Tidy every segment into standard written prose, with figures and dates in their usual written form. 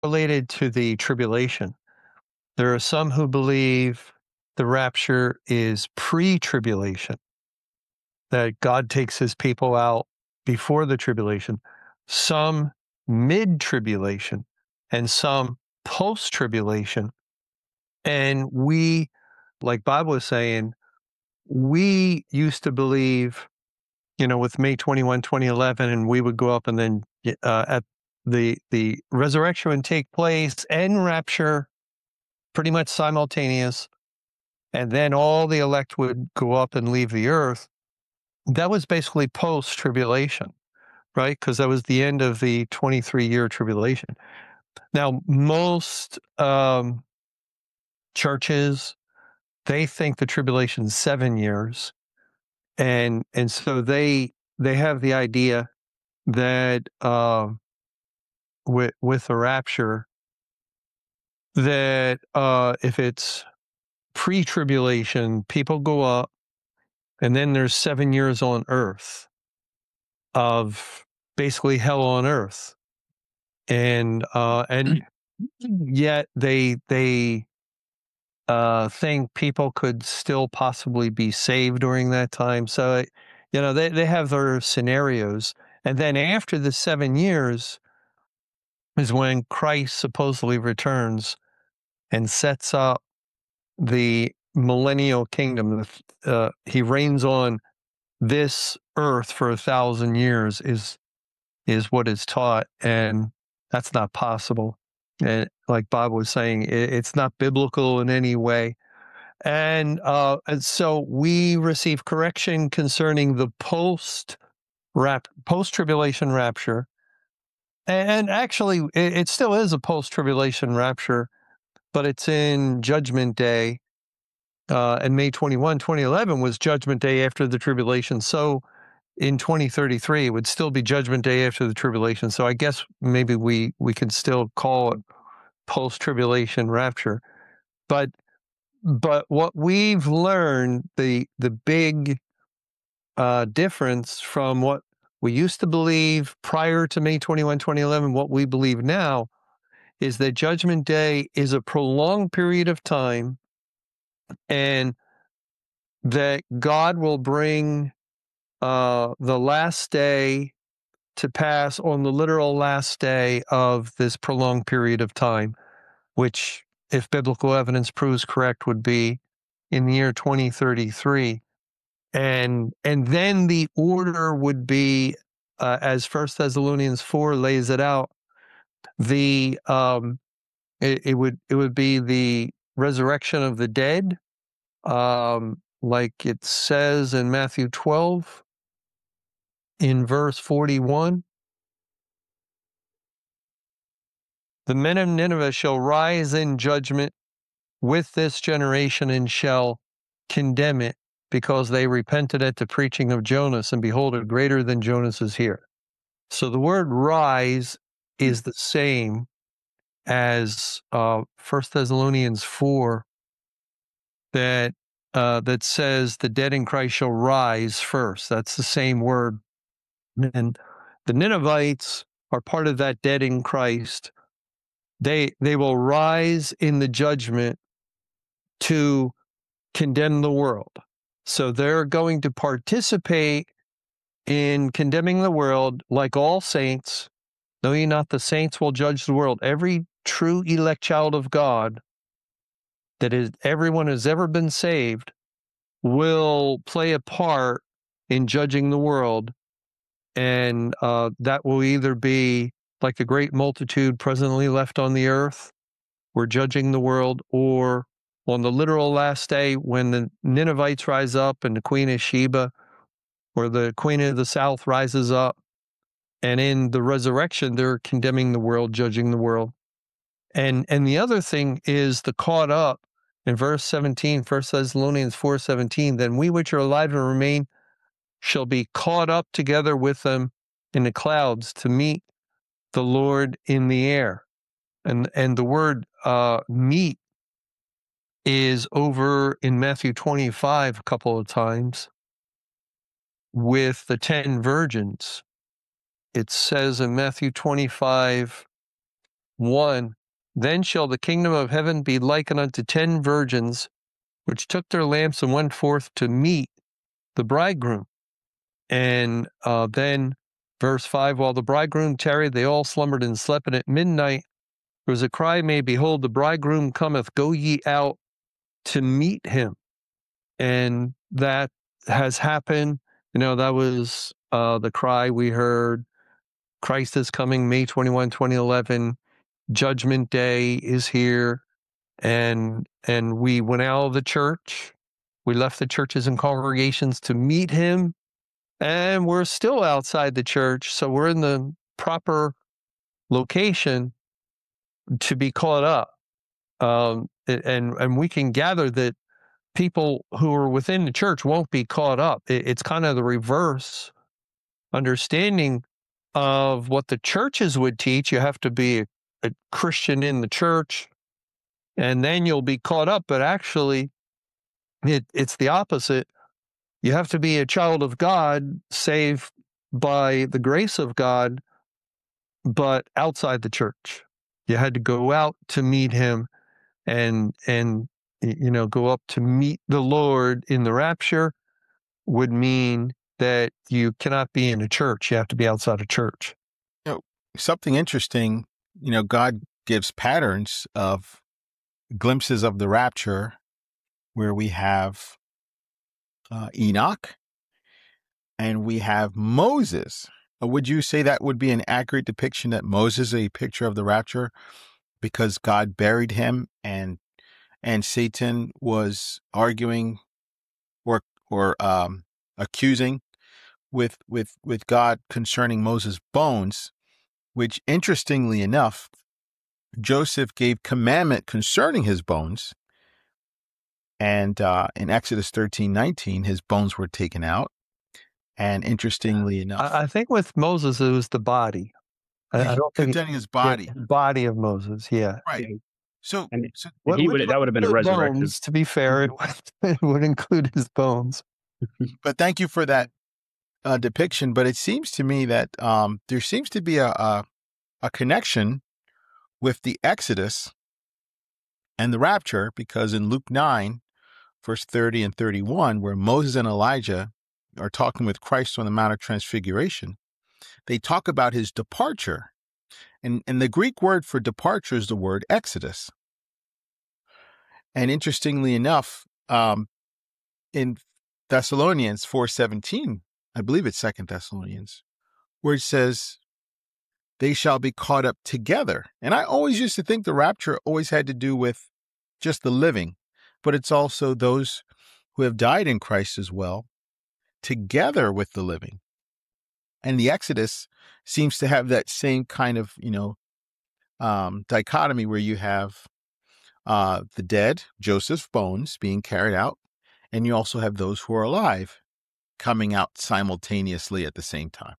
related to the tribulation. There are some who believe the rapture is pre-tribulation, that God takes his people out before the tribulation, some mid-tribulation, and some post-tribulation. And we, like Bob was saying, we used to believe, with May 21, 2011, and we would go up and then at the resurrection would take place and rapture pretty much simultaneous, and then all the elect would go up and leave the earth. That was basically post-tribulation, right? Because that was the end of the 23-year tribulation. Now, most churches, they think the tribulation is 7 years, and so they have the idea that with the rapture, that if it's pre-tribulation, people go up, and then there's 7 years on earth of basically hell on earth, and yet they think people could still possibly be saved during that time. So they have their scenarios, and then after the 7 years is when Christ supposedly returns and sets up the millennial kingdom. He reigns on this earth for 1,000 years is what is taught, and that's not possible. And like Bob was saying, it's not biblical in any way. And so we receive correction concerning the post-tribulation rapture. And actually, it still is a post-tribulation rapture, but it's in Judgment Day. And May 21, 2011 was Judgment Day after the tribulation. So in 2033, it would still be Judgment Day after the tribulation. So I guess maybe we can still call it post-tribulation rapture. But what we've learned, the big difference from what we used to believe prior to May 21, 2011, what we believe now, is that Judgment Day is a prolonged period of time, and that God will bring the last day to pass on the literal last day of this prolonged period of time, which, if biblical evidence proves correct, would be in the year 2033. And then the order would be, as 1 Thessalonians 4 lays it out, it would be the resurrection of the dead, like it says in Matthew 12 in verse 41. The men of Nineveh shall rise in judgment with this generation and shall condemn it, because they repented at the preaching of Jonas, and behold, a greater than Jonas is here. So the word rise is the same as 1 Thessalonians 4, that says the dead in Christ shall rise first. That's the same word. And the Ninevites are part of that dead in Christ. They will rise in the judgment to condemn the world. So they're going to participate in condemning the world, like all saints. Know ye not the saints will judge the world? Every true elect child of God, that is, everyone has ever been saved, will play a part in judging the world. And that will either be like the great multitude presently left on the earth, we're judging the world, or on the literal last day when the Ninevites rise up and the Queen of Sheba or the Queen of the South rises up, and in the resurrection they're condemning the world, judging the world. And the other thing is the caught up in verse 17, 1 Thessalonians 4:17, then we which are alive and remain shall be caught up together with them in the clouds to meet the Lord in the air. And the word meet is over in Matthew 25 a couple of times with the 10 virgins. It says in Matthew 25, 1, then shall the kingdom of heaven be likened unto 10 virgins, which took their lamps and went forth to meet the bridegroom. And then verse 5, while the bridegroom tarried, they all slumbered and slept, and at midnight there was a cry made, behold, the bridegroom cometh, go ye out to meet him. And that has happened. That was the cry we heard. Christ is coming, May 21, 2011. Judgment Day is here. And we went out of the church. We left the churches and congregations to meet him. And we're still outside the church. So we're in the proper location to be caught up. And we can gather that people who are within the church won't be caught up. It's kind of the reverse understanding of what the churches would teach. You have to be a Christian in the church, and then you'll be caught up. But actually, it's the opposite. You have to be a child of God, saved by the grace of God, but outside the church. You had to go out to meet him and go up to meet the Lord in the rapture would mean that you cannot be in a church. You have to be outside a church. Something interesting, God gives patterns of glimpses of the rapture where we have Enoch and we have Moses. Would you say that would be an accurate depiction that Moses is a picture of the rapture because God buried him and Satan was arguing or accusing with God concerning Moses' bones, which interestingly enough, Joseph gave commandment concerning his bones. And in Exodus 13:19, his bones were taken out. And interestingly enough, I think with Moses, it was the body. I don't think concerning his body. The body of Moses, yeah. Right. So that would have been a resurrection. Bones, to be fair, it would include his bones. But thank you for that depiction. But it seems to me that there seems to be a connection with the Exodus and the rapture, because in Luke 9, verse 30 and 31, where Moses and Elijah are talking with Christ on the Mount of Transfiguration, they talk about his departure. And the Greek word for departure is the word exodus. And interestingly enough, in Thessalonians 4:17, I believe it's 2 Thessalonians, where it says, they shall be caught up together. And I always used to think the rapture always had to do with just the living, but it's also those who have died in Christ as well, together with the living. And the Exodus seems to have that same kind of, dichotomy where you have the dead, Joseph's bones, being carried out, and you also have those who are alive coming out simultaneously at the same time.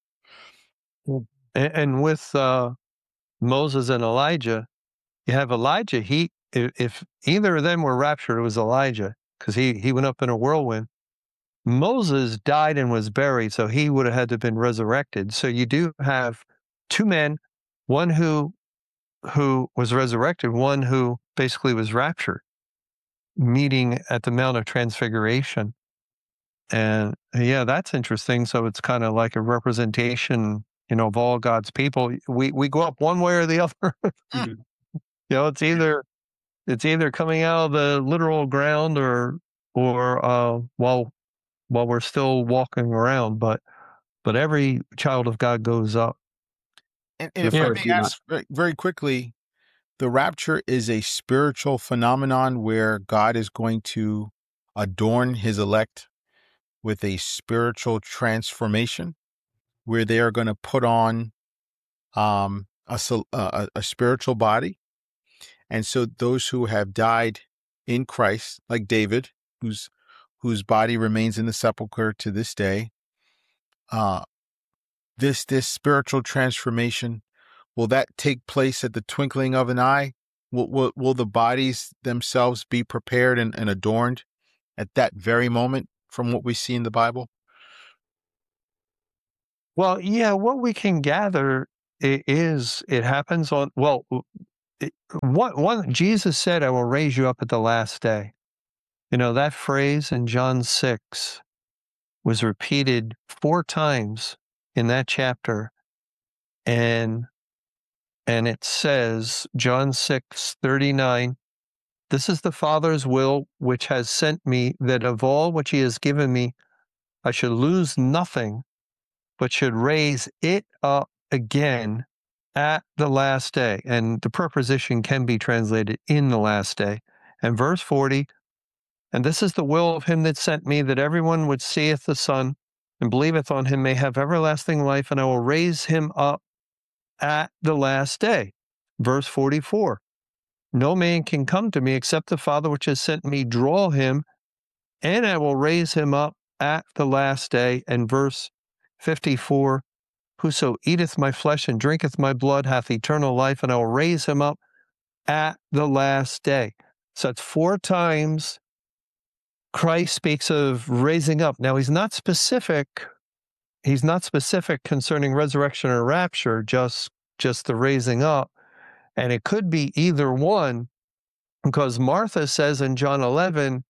And with Moses and Elijah, you have Elijah. If either of them were raptured, it was Elijah, because he went up in a whirlwind. Moses died and was buried, so he would have had to have been resurrected. So you do have two men, one who was resurrected, one who basically was raptured, meeting at the Mount of Transfiguration. And yeah, that's interesting. So it's kind of like a representation, of all God's people. We go up one way or the other. It's either coming out of the literal ground or while we're still walking around, but every child of God goes up. And if I may ask very quickly, the rapture is a spiritual phenomenon where God is going to adorn his elect with a spiritual transformation, where they are going to put on a spiritual body. And so those who have died in Christ, like David, whose body remains in the sepulcher to this day, this spiritual transformation, will that take place at the twinkling of an eye? Will the bodies themselves be prepared and adorned at that very moment from what we see in the Bible? Well, yeah, what we can gather is it happens Jesus said, I will raise you up at the last day. That phrase in John 6 was repeated 4 times in that chapter. And it says, John 6:39, this is the Father's will which has sent me, that of all which he has given me, I should lose nothing, but should raise it up again at the last day. And the preposition can be translated in the last day. And verse 40, and this is the will of him that sent me, that everyone which seeth the Son and believeth on him may have everlasting life, and I will raise him up at the last day. Verse 44, no man can come to me except the Father which has sent me draw him, and I will raise him up at the last day. And verse 54, whoso eateth my flesh and drinketh my blood hath eternal life, and I will raise him up at the last day. So it's 4 times Christ speaks of raising up. Now, he's not specific concerning resurrection or rapture, just the raising up. And it could be either one, because Martha says in John 11,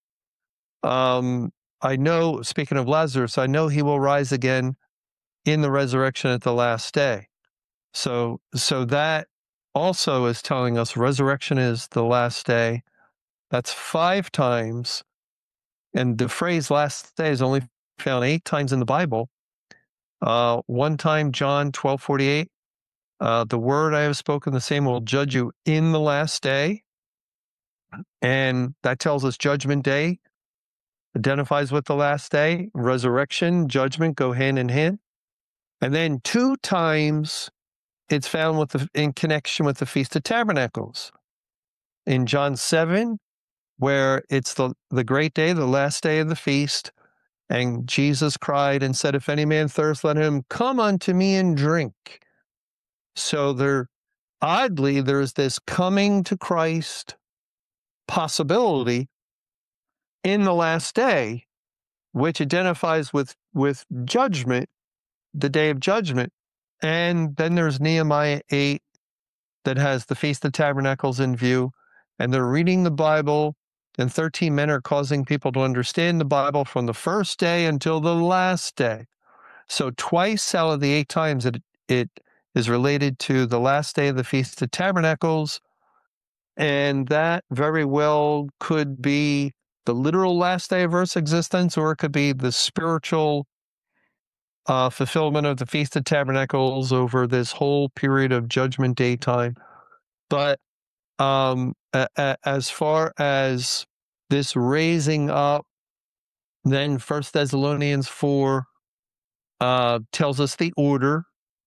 I know, speaking of Lazarus, I know he will rise again in the resurrection at the last day. So that also is telling us resurrection is the last day. That's 5 times. And the phrase last day is only found 8 times in the Bible. One time, John 12:48, the word I have spoken, the same will judge you in the last day. And that tells us judgment day identifies with the last day. Resurrection, judgment go hand in hand. And then 2 times it's found in connection with the Feast of Tabernacles. In John 7, where it's the great day, the last day of the feast, and Jesus cried and said, if any man thirst, let him come unto me and drink. So there's this coming to Christ possibility in the last day, which identifies with judgment, the day of judgment. And then there's Nehemiah 8 that has the Feast of Tabernacles in view, and they're reading the Bible, and 13 men are causing people to understand the Bible from the first day until the last day. So twice out of the 8 times it is related to the last day of the Feast of Tabernacles, and that very well could be the literal last day of Earth's existence, or it could be the spiritual fulfillment of the Feast of Tabernacles over this whole period of Judgment Day time. But as far as this raising up, then 1 Thessalonians 4 tells us the order,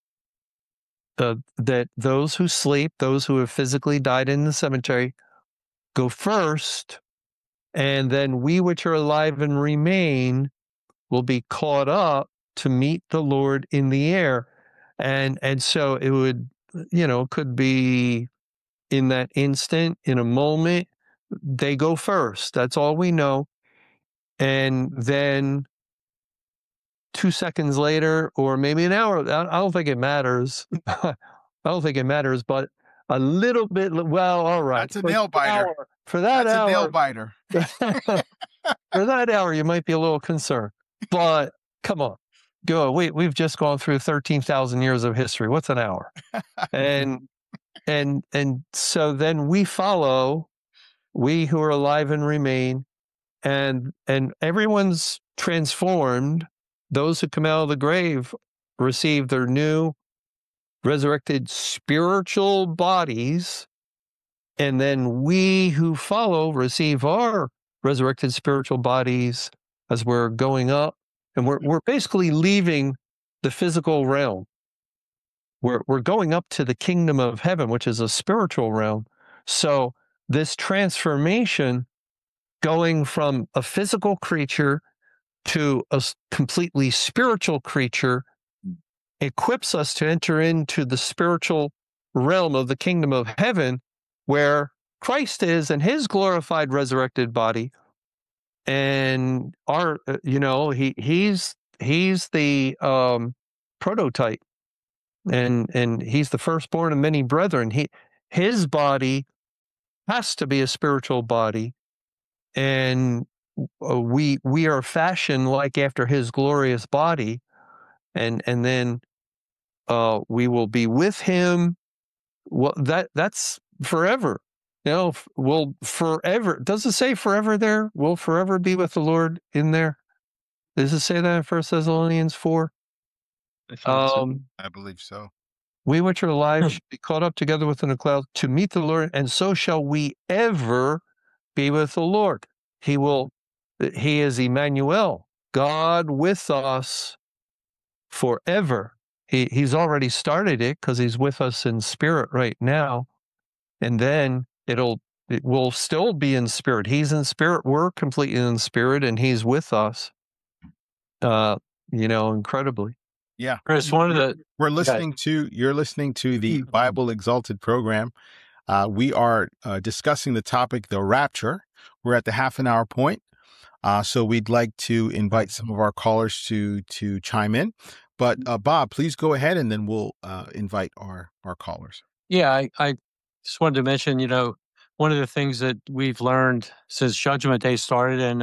that those who sleep, those who have physically died in the cemetery, go first, and then we which are alive and remain will be caught up to meet the Lord in the air. And so it would, could be in that instant, in a moment, they go first. That's all we know. And then 2 seconds later, or maybe an hour, I don't think it matters. I don't think it matters, but a little bit, well, all right. That's a nail biter. For that hour, a nail biter. For that hour, you might be a little concerned. But come on, go. We've just gone through 13,000 years of history. What's an hour? And so then we follow, we who are alive and remain, and everyone's transformed. Those who come out of the grave receive their new resurrected spiritual bodies, and then we who follow receive our resurrected spiritual bodies as we're going up, and we're basically leaving the physical realm. We're going up to the kingdom of heaven, which is a spiritual realm. So this transformation, going from a physical creature to a completely spiritual creature, equips us to enter into the spiritual realm of the kingdom of heaven, where Christ is in his glorified resurrected body. And our, he's the prototype, and he's the firstborn of many brethren. his body has to be a spiritual body, and we are fashioned like after his glorious body, and then we will be with him. Well, that's forever. We'll forever. Does it say forever there? We'll forever be with the Lord in there. Does it say that in 1 Thessalonians 4? I believe so. We which are alive shall be caught up together with in the cloud to meet the Lord, and so shall we ever be with the Lord. He is Emmanuel, God with us forever. He's already started it because he's with us in spirit right now. And then it will still be in spirit. He's in spirit. We're completely in spirit, and he's with us, incredibly. Yeah. Chris, you're listening to the Bible Exalted program. We are discussing the topic, the rapture. We're at the half an hour point. So we'd like to invite some of our callers to chime in. But Bob, please go ahead, and then we'll invite our callers. Yeah, I just wanted to mention, one of the things that we've learned since Judgment Day started, and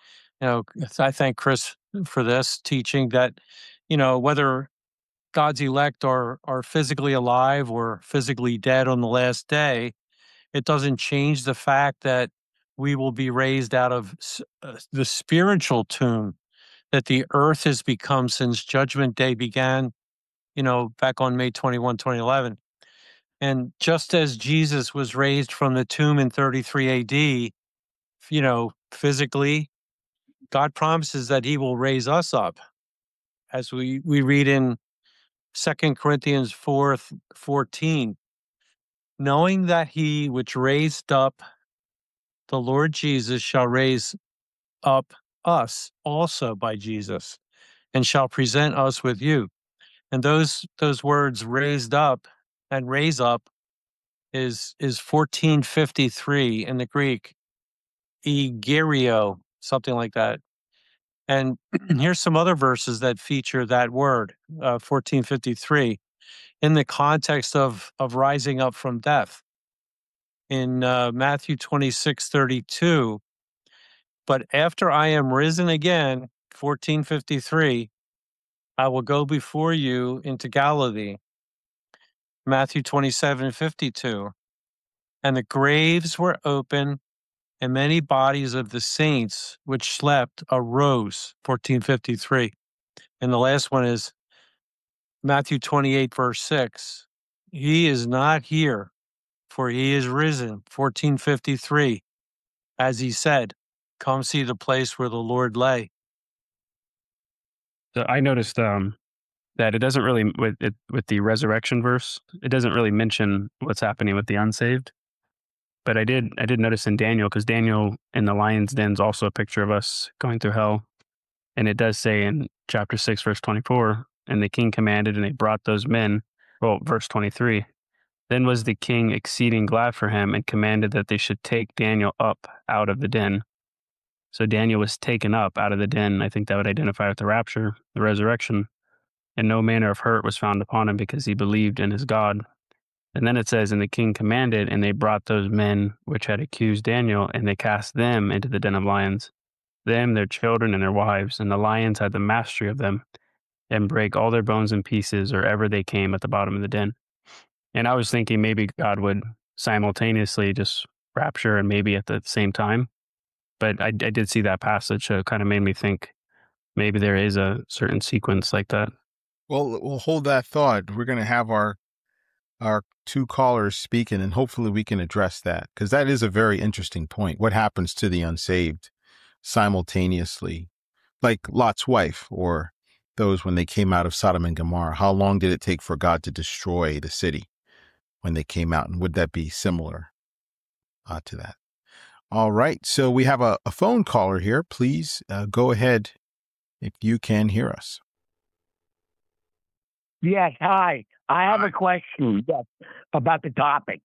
I thank Chris for this teaching, that, whether God's elect are physically alive or physically dead on the last day, it doesn't change the fact that we will be raised out of the spiritual tomb that the earth has become since Judgment Day began, back on May 21, 2011. And just as Jesus was raised from the tomb in 33 AD, physically, God promises that he will raise us up. As we read in 2 Corinthians 4:14, knowing that he which raised up the Lord Jesus shall raise up us also by Jesus, and shall present us with you. And those words, raised up and raise up, is 1453 in the Greek, egerio, something like that. And here's some other verses that feature that word, 1453, in the context of rising up from death. In Matthew 26:32, but after I am risen again, 1453, I will go before you into Galilee. Matthew 27:52, and the graves were open, and many bodies of the saints which slept arose, 1453. And the last one is Matthew 28:6. He is not here, for he is risen, 1453. As he said, come see the place where the Lord lay. So I noticed that it doesn't really, with the resurrection verse, it doesn't really mention what's happening with the unsaved. But I did notice in Daniel, because Daniel in the lion's den is also a picture of us going through hell. And it does say in chapter 6, verse 24, and the king commanded, and they brought those men, verse 23, then was the king exceeding glad for him, and commanded that they should take Daniel up out of the den. So Daniel was taken up out of the den. I think that would identify with the rapture, the resurrection. And no manner of hurt was found upon him, because he believed in his God. And then it says, and the king commanded, and they brought those men which had accused Daniel, and they cast them into the den of lions, them, their children, and their wives. And the lions had the mastery of them, and brake all their bones in pieces, or ever they came at the bottom of the den. And I was thinking maybe God would simultaneously just rapture and maybe at the same time. But I did see that passage, so it kind of made me think maybe there is a certain sequence like that. Well, we'll hold that thought. We're going to have our two callers speaking, and hopefully we can address that, because that is a very interesting point. What happens to the unsaved simultaneously, like Lot's wife, or those when they came out of Sodom and Gomorrah? How long did it take for God to destroy the city when they came out? And would that be similar to that? All right. So we have a phone caller here. Please go ahead if you can hear us. Yes, hi. I have a question about the topic.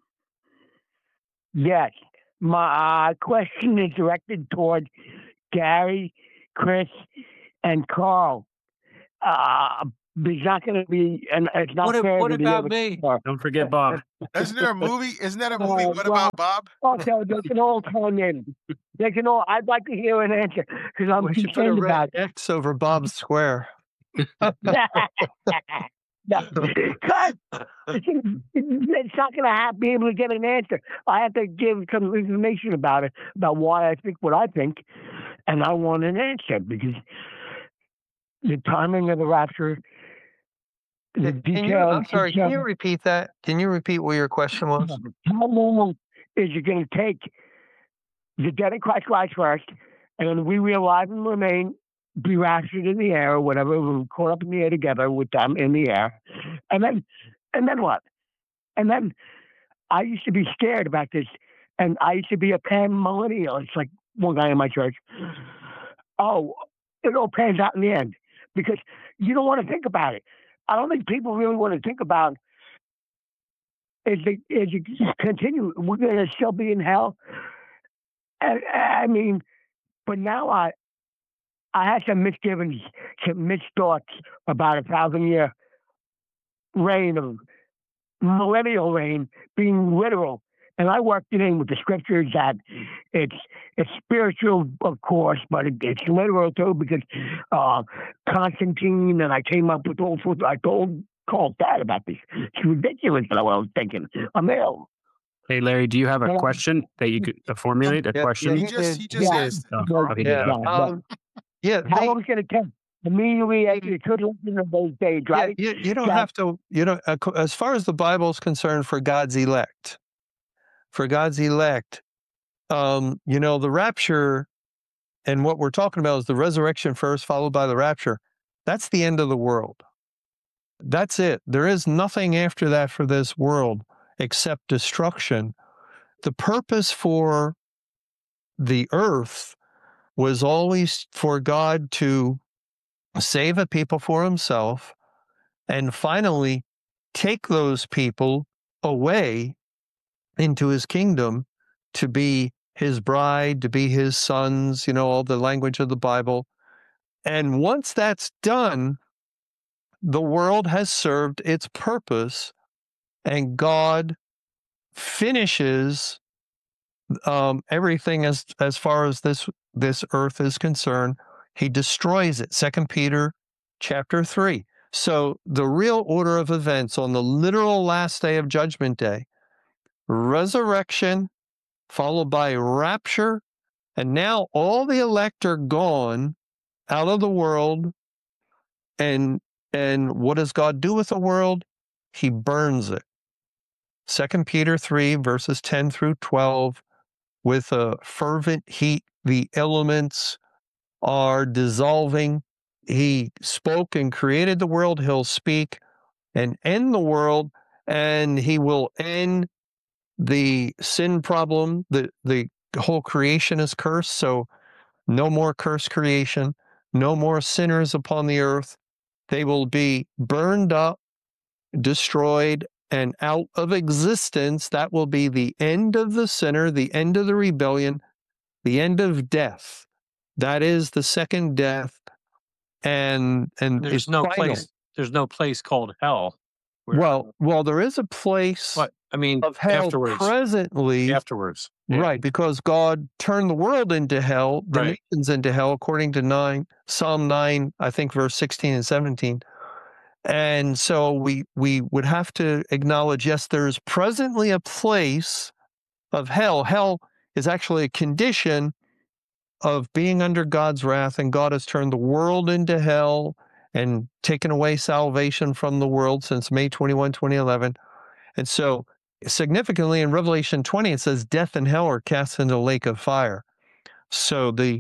Yes, my question is directed toward Gary, Chris, and Carl. there's not going to be, and it's not fair What to the about other me? car. Don't forget Bob. Isn't there a movie? Isn't that a movie? What well, about Bob? Also, they can all chime in. They can all. I'd like to hear an answer because I'm We should put a concerned red about. X over Bob's Square. No, because it's not going to be able to get an answer. I have to give some information about it, about why I think what I think, and I want an answer because the timing of the rapture, the details. I'm sorry, can you repeat that? Can you repeat what your question was? How long is it going to take the dead in Christ rise first, and then we will alive and remain, be raptured in the air or whatever, we're caught up in the air together with them in the air, and then what? And then I used to be scared about this, and I used to be a pan millennial. It's like one guy in my church. Oh, it all pans out in the end because you don't want to think about it. I don't think people really want to think about as you continue, we're going to still be in hell. I mean, but now I had some misgivings, some misthoughts about 1,000-year reign of millennial reign being literal. And I worked it in with the scriptures that it's spiritual, of course, but it's literal too because Constantine, and I came up with all sorts. I told Carl Dad about this. It's ridiculous, but I was thinking, I'm ill. Hey, Larry, do you have a question that you could formulate? A question? He just is. Oh, he did. Yeah, How long is it going to take? Immediately after the tribulation of those days, right? you don't have to, as far as the Bible is concerned, for God's elect, the rapture, and what we're talking about is the resurrection first, followed by the rapture. That's the end of the world. That's it. There is nothing after that for this world except destruction. The purpose for the earth was always for God to save a people for himself and finally take those people away into his kingdom to be his bride, to be his sons, all the language of the Bible. And once that's done, the world has served its purpose, and God finishes everything as far as this earth is concerned. He destroys it. 2 Peter chapter 3. So the real order of events on the literal last day of Judgment Day, resurrection, followed by rapture, and now all the elect are gone out of the world. And what does God do with the world? He burns it. 2 Peter 3, verses 10 through 12, with a fervent heat, the elements are dissolving. He spoke and created the world. He'll speak and end the world, and he will end the sin problem. The whole creation is cursed, so no more cursed creation, no more sinners upon the earth. They will be burned up, destroyed, and out of existence. That will be the end of the sinner, the end of the rebellion, the end of death. That is the second death, and there's no place. There's no place called hell. Well, there is a place. What I mean, of hell afterwards. Presently, Afterwards, right? Because God turned the world into hell, the nations into hell, according to Psalm 9, I think, verse 16 and 17. And so we would have to acknowledge, yes, there is presently a place of hell. Hell is actually a condition of being under God's wrath, and God has turned the world into hell and taken away salvation from the world since May 21, 2011. And so significantly in Revelation 20, it says death and hell are cast into the lake of fire. So the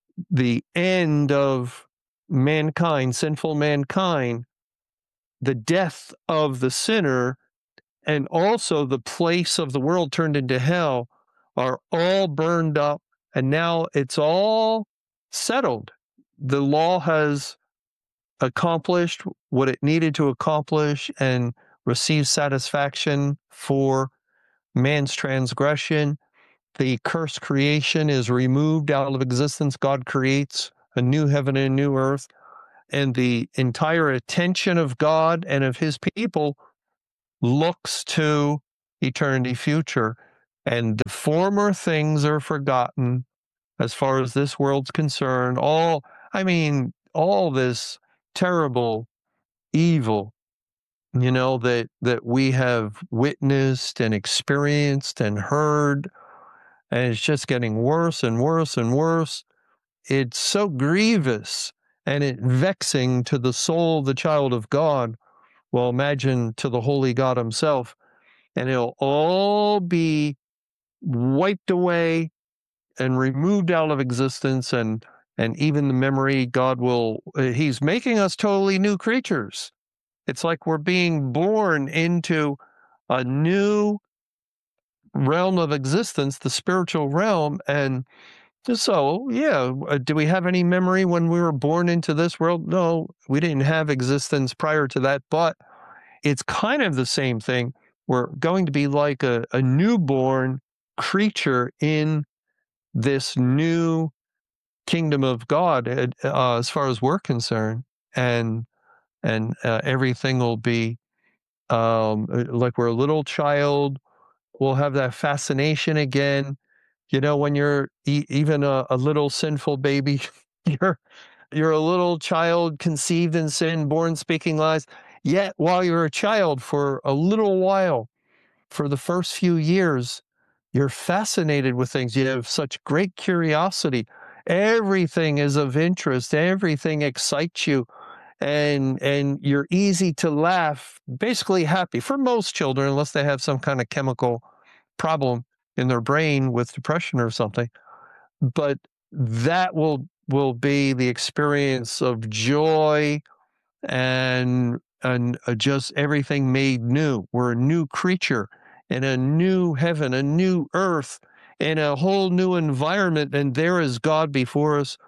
end of mankind, sinful mankind, the death of the sinner, and also the place of the world turned into hell are all burned up. And now it's all settled. The law has accomplished what it needed to accomplish and received satisfaction for man's transgression. The cursed creation is removed out of existence. God creates a new heaven and a new earth. and the entire attention of God and of his people looks to eternity future. And the former things are forgotten as far as this world's concerned. All this terrible evil, that we have witnessed and experienced and heard, and it's just getting worse and worse and worse. It's so grievous and it vexing to the soul of the child of God. Well, imagine to the holy God himself, and it'll all be wiped away and removed out of existence, and even the memory. God will, he's making us totally new creatures. It's like we're being born into a new realm of existence, the spiritual realm. And so, do we have any memory when we were born into this world? No, we didn't have existence prior to that, but it's kind of the same thing. We're going to be like a newborn creature in this new kingdom of God, as far as we're concerned, and everything will be like we're a little child. We'll have that fascination again. When you're even a little sinful baby, you're a little child conceived in sin, born speaking lies. Yet while you're a child, for a little while, for the first few years, you're fascinated with things. You have such great curiosity. Everything is of interest. Everything excites you. And you're easy to laugh, basically happy for most children, unless they have some kind of chemical problem in their brain with depression or something. But that will be the experience of joy and just everything made new. We're a new creature in a new heaven, a new earth, in a whole new environment, and there is God before us.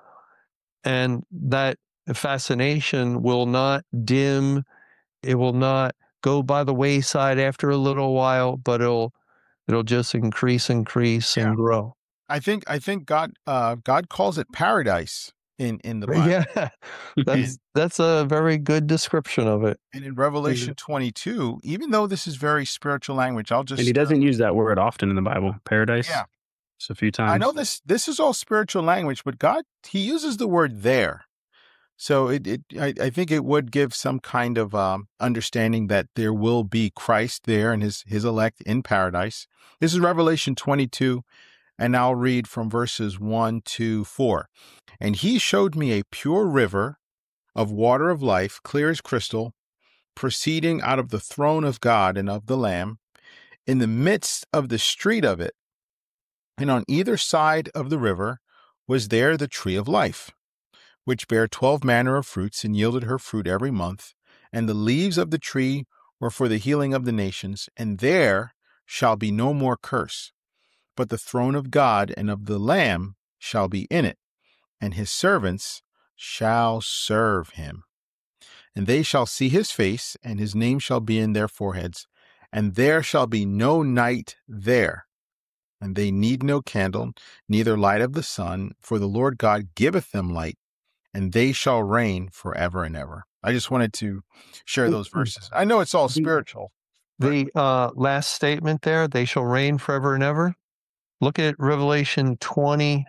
And that fascination will not dim. It will not go by the wayside after a little while, but it'll just increase and grow. I think God calls it paradise in the Bible. Yeah, that's a very good description of it. And in Revelation 22, even though this is very spiritual language, and he doesn't use that word often in the Bible, paradise. Yeah, just a few times. I know this is all spiritual language, but God, he uses the word there. So I think it would give some kind of understanding that there will be Christ there and his elect in paradise. This is Revelation 22, and I'll read from verses 1 to 4. And he showed me a pure river of water of life, clear as crystal, proceeding out of the throne of God and of the Lamb, in the midst of the street of it. And on either side of the river was there the tree of life, which bare 12 manner of fruits, and yielded her fruit every month. And the leaves of the tree were for the healing of the nations. And there shall be no more curse, but the throne of God and of the Lamb shall be in it, and his servants shall serve him. And they shall see his face, and his name shall be in their foreheads. And there shall be no night there. And they need no candle, neither light of the sun, for the Lord God giveth them light, and they shall reign forever and ever. I just wanted to share those verses. I know it's all spiritual. The last statement there, they shall reign forever and ever. Look at Revelation 20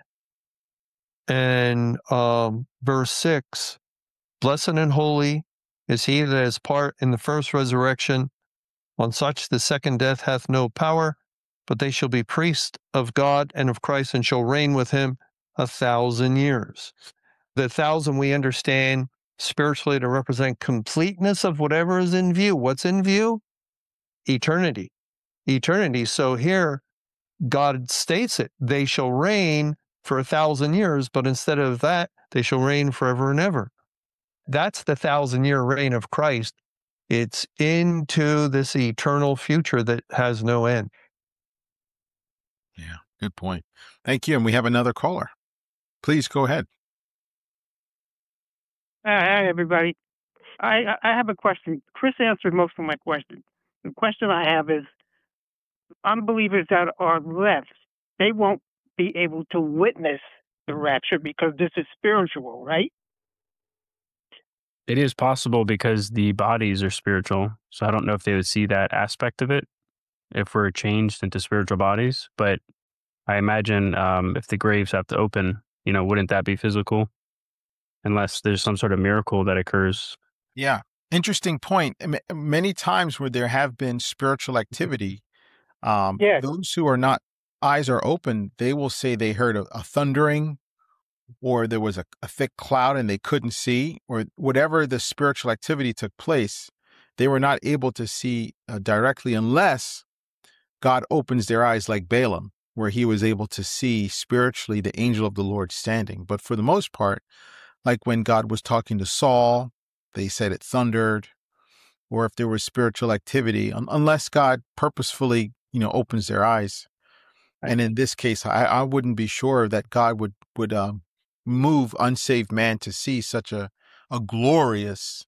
and verse 6. Blessed and holy is he that has part in the first resurrection. On such the second death hath no power, but they shall be priests of God and of Christ, and shall reign with him 1,000 years. The 1,000 we understand spiritually to represent completeness of whatever is in view. What's in view? Eternity. Eternity. So here, God states it. They shall reign for 1,000 years, but instead of that, they shall reign forever and ever. That's the 1,000-year reign of Christ. It's into this eternal future that has no end. Yeah, good point. Thank you. And we have another caller. Please go ahead. Hi, everybody. I have a question. Chris answered most of my questions. The question I have is, unbelievers that are left, they won't be able to witness the rapture because this is spiritual, right? It is possible because the bodies are spiritual. So I don't know if they would see that aspect of it if we're changed into spiritual bodies. But I imagine if the graves have to open, wouldn't that be physical? Unless there's some sort of miracle that occurs. Yeah. Interesting point. Many times where there have been spiritual activity, Yes. those who are not eyes are open, they will say they heard a thundering, or there was a thick cloud and they couldn't see, or whatever the spiritual activity took place, they were not able to see directly unless God opens their eyes, like Balaam, where he was able to see spiritually the angel of the Lord standing. But for the most part, like when God was talking to Saul, they said it thundered, or if there was spiritual activity, unless God purposefully, opens their eyes. And in this case, I wouldn't be sure that God would move unsaved man to see such a glorious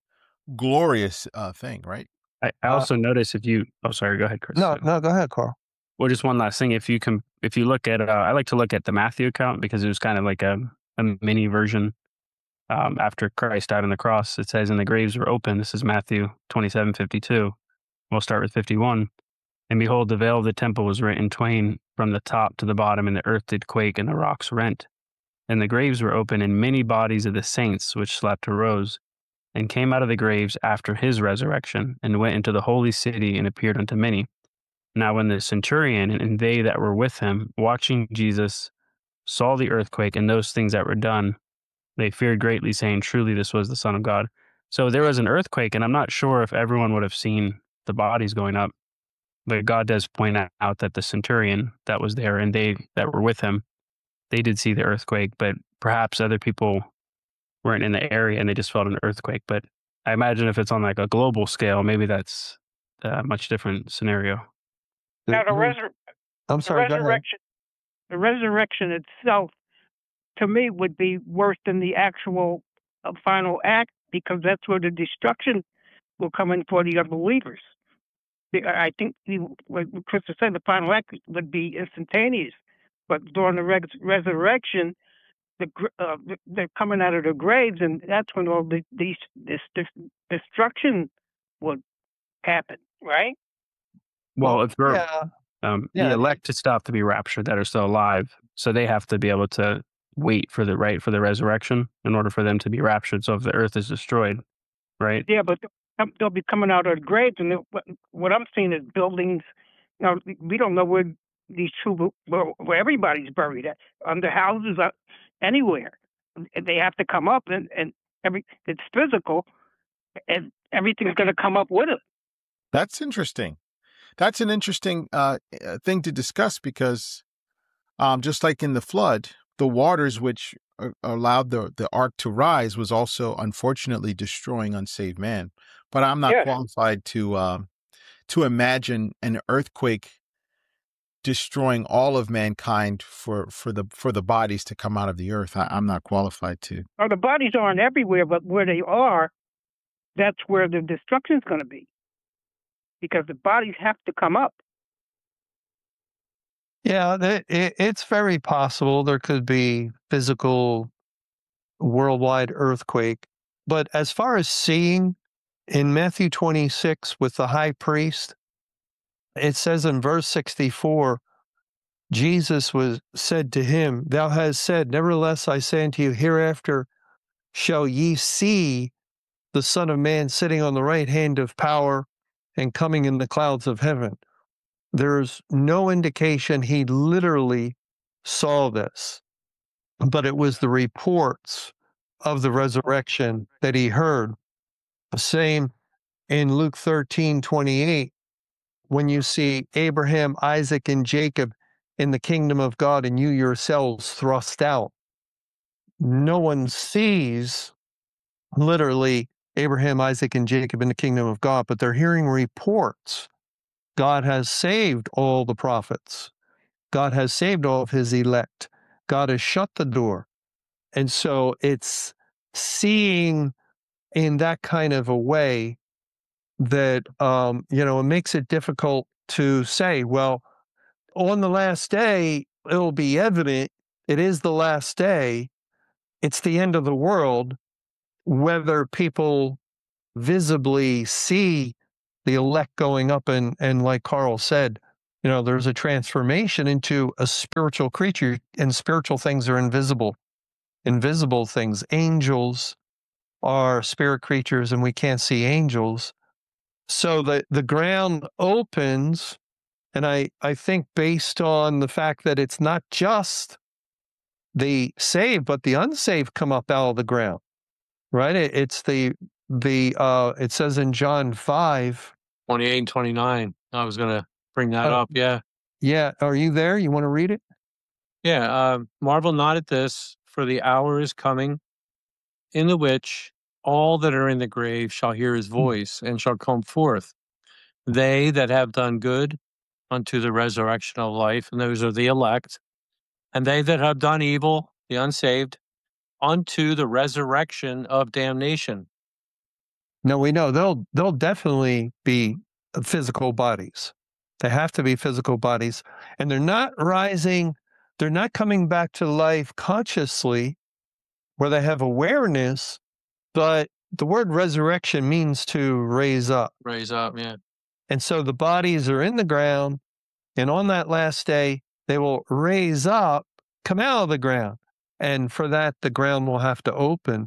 thing, right? I also notice sorry, go ahead, Chris. No, go ahead, Carl. Well, just one last thing. If you look at, I like to look at the Matthew account because it was kind of like a mini version. After Christ died on the cross, it says, "And the graves were open." This is Matthew 27:52. We'll start with 51. "And behold, the veil of the temple was rent in twain from the top to the bottom, and the earth did quake, and the rocks rent. And the graves were open, and many bodies of the saints which slept arose, and came out of the graves after his resurrection, and went into the holy city, and appeared unto many. Now when the centurion and they that were with him, watching Jesus, saw the earthquake and those things that were done, they feared greatly, saying, Truly this was the Son of God." So there was an earthquake, and I'm not sure if everyone would have seen the bodies going up, but God does point out that the centurion that was there and they that were with him, they did see the earthquake, but perhaps other people weren't in the area and they just felt an earthquake. But I imagine if it's on like a global scale, maybe that's a much different scenario. Now, I'm sorry, go ahead. the resurrection itself, to me, would be worse than the actual final act, because that's where the destruction will come in for the unbelievers. I think, what Chris said, the final act would be instantaneous, but during the resurrection, they're coming out of the graves, and that's when all this destruction would happen, right? Well, if we're Yeah, the elected stuff to be raptured that are still alive, so they have to be able to wait for the resurrection in order for them to be raptured. So if the earth is destroyed, right? Yeah, but they'll be coming out of the graves, and what I'm seeing is buildings. We don't know where these where everybody's buried at, under houses, anywhere. They have to come up, and it's physical, and everything's going to come up with it. That's interesting. That's an interesting thing to discuss, because just like in the flood, the waters which allowed the ark to rise was also unfortunately destroying unsaved man. But I'm not qualified to imagine an earthquake destroying all of mankind for the bodies to come out of the earth. I'm not qualified to. Well, the bodies aren't everywhere, but where they are, that's where the destruction is going to be, because the bodies have to come up. Yeah, it's very possible there could be physical worldwide earthquake. But as far as seeing, in Matthew 26 with the high priest, it says in verse 64, Jesus said to him, "Thou hast said, nevertheless I say unto you, hereafter shall ye see the Son of Man sitting on the right hand of power and coming in the clouds of heaven." There's no indication he literally saw this, but it was the reports of the resurrection that he heard. The same in Luke 13:28, when you see Abraham, Isaac, and Jacob in the kingdom of God and you yourselves thrust out. No one sees literally Abraham, Isaac, and Jacob in the kingdom of God, but they're hearing reports. God has saved all the prophets. God has saved all of his elect. God has shut the door. And so it's seeing in that kind of a way that, it makes it difficult to say, well, on the last day, it'll be evident. It is the last day. It's the end of the world. whether people visibly see the elect going up and like Carl said, there's a transformation into a spiritual creature, and spiritual things are invisible. Invisible things, angels are spirit creatures, and we can't see angels. So the ground opens, and I think based on the fact that it's not just the saved, but the unsaved come up out of the ground, right? It's it says in John 5, 28 and 29. I was going to bring that up. Yeah. Yeah. Are you there? You want to read it? Yeah. Marvel not at this, for the hour is coming in the which all that are in the grave shall hear his voice and shall come forth. They that have done good unto the resurrection of life, and those are the elect, and they that have done evil, the unsaved, unto the resurrection of damnation. No, we know they'll definitely be physical bodies. They have to be physical bodies, and they're not rising. They're not coming back to life consciously, where they have awareness. But the word resurrection means to raise up. Raise up, yeah. And so the bodies are in the ground, and on that last day, they will raise up, come out of the ground. And for that, the ground will have to open.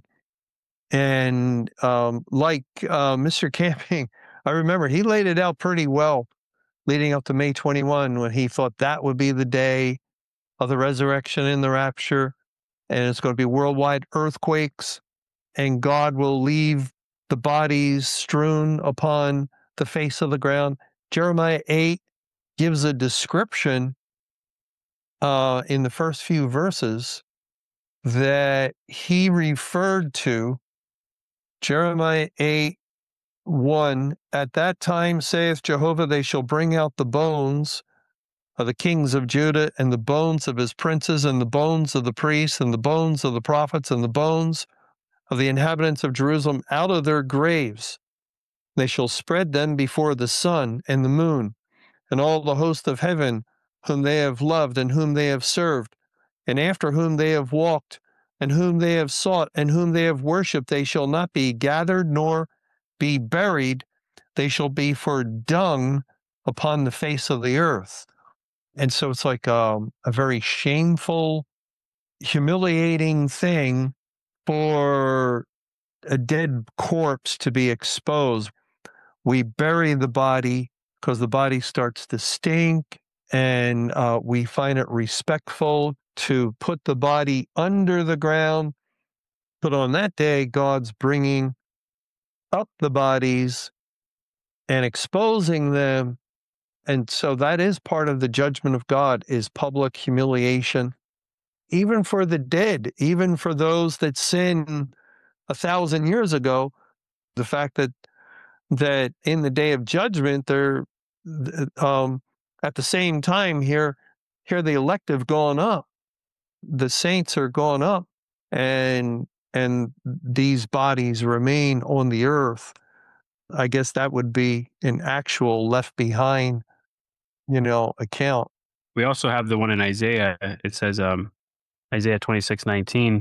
And like Mr. Camping, I remember he laid it out pretty well leading up to May 21 when he thought that would be the day of the resurrection and the rapture. And it's going to be worldwide earthquakes, and God will leave the bodies strewn upon the face of the ground. Jeremiah 8 gives a description in the first few verses that he referred to. Jeremiah 8:1, at that time, saith Jehovah, they shall bring out the bones of the kings of Judah, and the bones of his princes, and the bones of the priests, and the bones of the prophets, and the bones of the inhabitants of Jerusalem out of their graves. They shall spread them before the sun and the moon, and all the host of heaven, whom they have loved, and whom they have served, and after whom they have walked, and whom they have sought, and whom they have worshipped. They shall not be gathered nor be buried. They shall be for dung upon the face of the earth. And so it's like a very shameful, humiliating thing for a dead corpse to be exposed. We bury the body because the body starts to stink, and we find it respectful to put the body under the ground. But on that day, God's bringing up the bodies and exposing them. And so that is part of the judgment of God, is public humiliation, even for the dead, even for those that sinned 1,000 years ago. The fact that in the day of judgment, they're at the same time here the elect have gone up, the saints are gone up, and these bodies remain on the earth. I guess that would be an actual left behind, account. We also have the one in Isaiah. It says, Isaiah 26:19,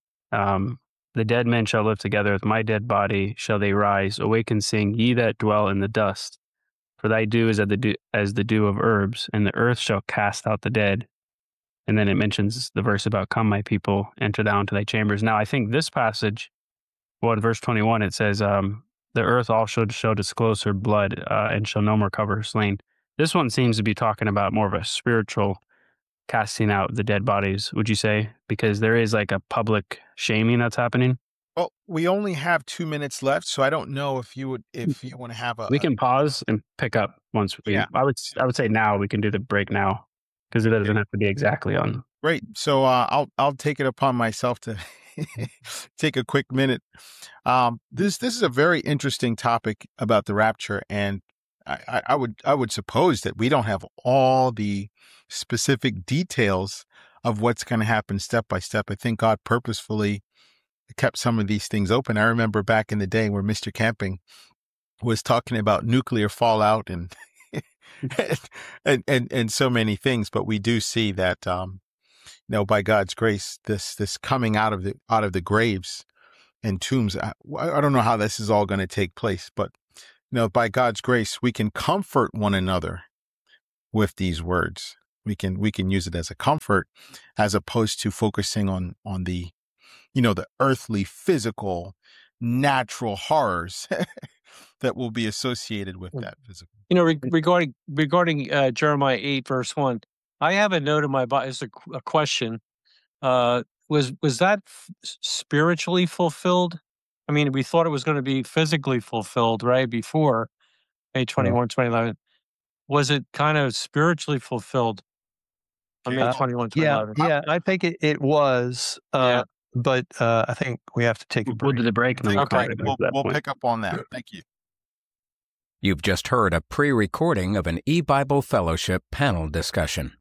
the dead men shall live together, with my dead body shall they rise. Awake and sing, ye that dwell in the dust. For thy dew is as the dew of herbs, and the earth shall cast out the dead. And then it mentions the verse about, come, my people, enter thou into thy chambers. Now, I think this passage, in verse 21, it says, the earth also shall disclose her blood, and shall no more cover her slain. This one seems to be talking about more of a spiritual casting out the dead bodies, would you say? Because there is like a public shaming that's happening. Well, we only have 2 minutes left, so I don't know if you want to have a. We can pause and pick up once we. Yeah. I would say now we can do the break now, because it doesn't have to be exactly on. Great. So I'll take it upon myself to take a quick minute. This is a very interesting topic about the rapture, and I would suppose that we don't have all the specific details of what's going to happen step by step. I think God purposefully kept some of these things open. I remember back in the day where Mr. Camping was talking about nuclear fallout and and so many things, but we do see that by God's grace, this coming out of the graves and tombs. I don't know how this is all going to take place, but by God's grace, we can comfort one another with these words. We can use it as a comfort, as opposed to focusing on the, the earthly, physical, natural horrors that will be associated with that physical. Regarding Jeremiah 8 verse 1, I have a note in my Bible. It's a question. Was that spiritually fulfilled? I mean, we thought it was going to be physically fulfilled right before May 21, 2011. Was it kind of spiritually fulfilled on May 21, 2011? Yeah, I think it was. But I think we have to take a break. We'll do the break. And We'll pick up on that. Thank you. You've just heard a pre-recording of an eBible Fellowship panel discussion.